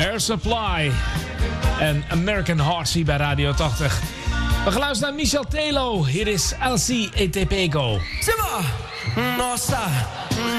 Air Supply en American Heartsie bij Radio 80. We gaan luisteren naar Michel Telo. Hier is Elsie et Pego. Simba! Nossa!